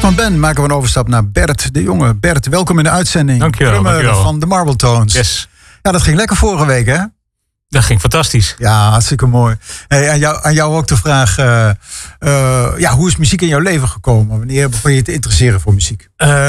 Van Ben maken we een overstap naar Bert de Jonge. Bert, welkom in de uitzending. Dankjewel. Van de Marble Tones. Yes. Ja, dat ging lekker vorige week, hè? Dat ging fantastisch. Ja, hartstikke mooi. Hey, aan jou ook de vraag, hoe is muziek in jouw leven gekomen? Wanneer begon je te interesseren voor muziek?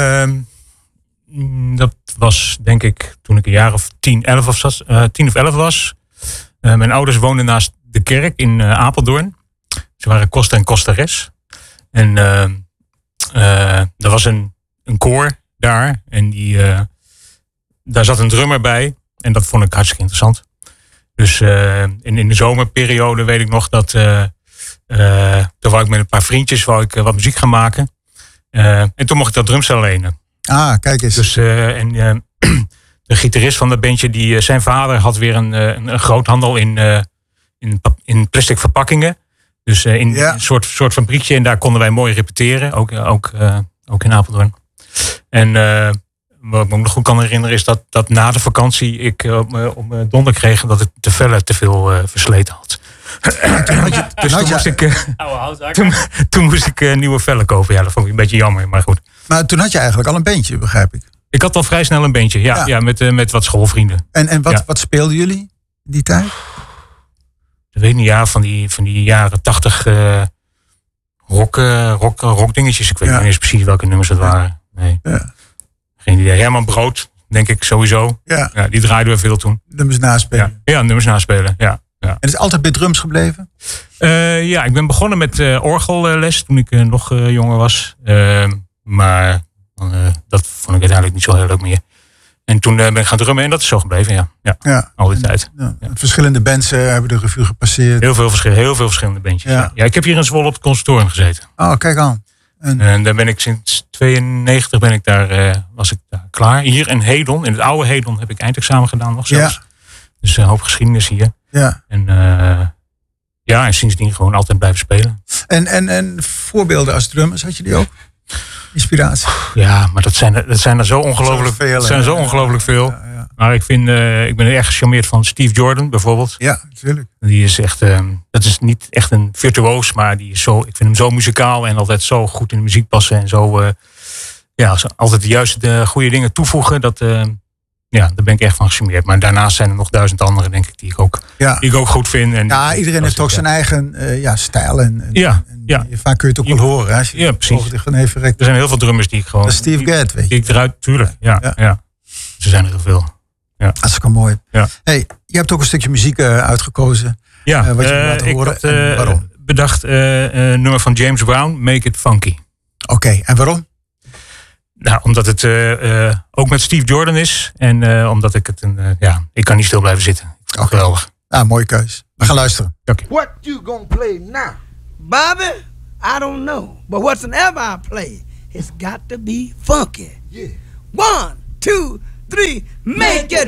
Dat was denk ik toen ik een jaar of 10 of 11 was. Mijn ouders woonden naast de kerk in Apeldoorn. Ze waren koster en kosteres. En er was een koor daar. En daar zat een drummer bij. En dat vond ik hartstikke interessant. Dus in de zomerperiode weet ik nog dat... toen wou ik met een paar vriendjes wat muziek gaan maken. En toen mocht ik dat drumstel lenen. Ah, kijk eens. Dus de gitarist van dat bandje, zijn vader had weer een groothandel in plastic verpakkingen. Dus in een soort fabriekje. En daar konden wij mooi repeteren. Ook in Apeldoorn. En wat ik me nog goed kan herinneren is dat na de vakantie ik op mijn donder kreeg dat ik de vellen te veel versleten had. Toen moest ik nieuwe vellen kopen. Ja, dat vond ik een beetje jammer, maar goed. Maar toen had je eigenlijk al een bandje, begrijp ik. Ik had al vrij snel een bandje, ja met wat schoolvrienden. En wat speelden jullie in die tijd? Ik weet niet, van die jaren 80 rock dingetjes. Ik weet niet eens precies welke nummers het waren. Nee. Ja. Geen idee. Herman Brood, denk ik sowieso. Ja, die draaiden we veel toen. Nummers naspelen. Ja, nummers naspelen, ja. En is het altijd bij drums gebleven? Ik ben begonnen met orgelles toen ik nog jonger was. Maar dat vond ik uiteindelijk niet zo heel leuk meer. En toen ben ik gaan drummen en dat is zo gebleven, ja. Al die tijd. Ja. Verschillende bands hebben de revue gepasseerd. Heel veel verschillende bandjes. Ja, ik heb hier in Zwolle op het conservatorium gezeten. Oh, kijk aan. En daar ben ik sinds 92 was ik daar klaar. Hier in Hedon, in het oude Hedon, heb ik eindexamen gedaan nog zelfs. Ja. Dus een hoop geschiedenis hier. Ja. En sindsdien gewoon altijd blijven spelen. En voorbeelden als drummers, had je die ook? Inspiratie? Ja, maar dat zijn er zo ongelooflijk veel. Ja. Maar ik ben erg gecharmeerd van Steve Jordan bijvoorbeeld. Ja, natuurlijk. Die is echt, dat is niet echt een virtuoos, maar die is ik vind hem zo muzikaal en altijd zo goed in de muziek passen. En zo, altijd de juiste goede dingen toevoegen. Daar ben ik echt van gecharmeerd. Maar daarnaast zijn er nog 1000 andere, denk ik, die ik ook goed vind. En iedereen heeft ook zijn eigen stijl. Vaak kun je het ook wel horen. Als je precies. Er zijn heel veel drummers die ik gewoon... Dat is Steve Gadd, weet je. Die ik eruit, tuurlijk. Ja. Ze zijn er heel veel. Ja. Hartstikke mooi. Ja. Hey, je hebt ook een stukje muziek uitgekozen. Ja, wat je laten horen. Ik had bedacht een nummer van James Brown, Make It Funky. Oké, en waarom? Nou, omdat het ook met Steve Jordan is. En omdat ik het ik kan niet stil blijven zitten. Geweldig. Mooie keus. We gaan luisteren. Dank je. What you gonna play now? Bobby, I don't know. But whatsoever I play, it's got to be funky. Yeah. 1, 2, 3, make it